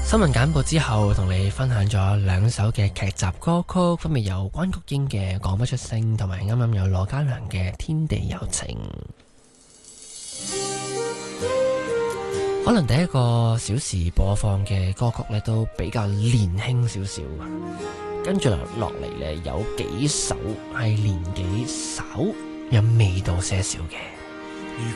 新聞簡報之後，同你分享咗兩首嘅劇集歌曲，分別有關菊英嘅《講不出聲》，同埋啱啱有羅嘉良嘅《天地有情》。可能第一個小時播放嘅歌曲呢都比較年輕少少，跟住落嚟呢，有幾首係年紀稍有味道些少嘅。 如